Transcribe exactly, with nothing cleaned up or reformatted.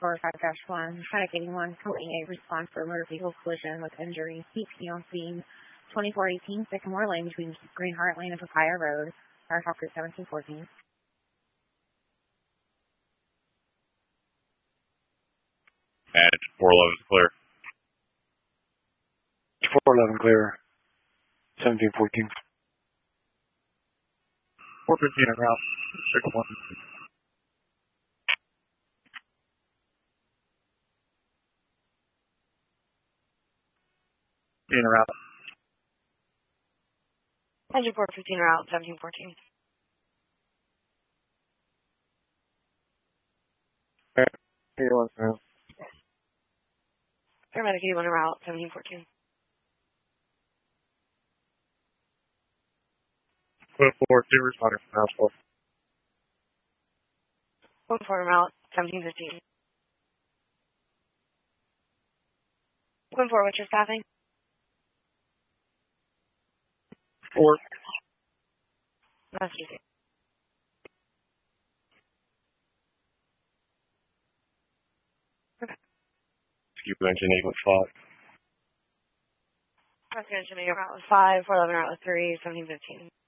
four five dash one, Panic eighty-one, Company A, response for a motor vehicle collision with injury, C P on scene, twenty-four eighteen, Sycamore Lane between Greenheart Lane and Papaya Road, Fire Talk Group seventeen fourteen. And four eleven is clear. four eleven clear, seventeen fourteen. four fifteen en route, Sycamore. En route. Engine four fifteen route, seventeen fourteen. eighty-one route. Paramedic eighty-one route, seventeen fourteen. One four, two responder from house four. One four route, seventeen fifteen. One four, what's your staffing? Four. That's easy. Keep engine eight with five. Rescue engine eight route with five, four eleven route with three, seventeen fifteen.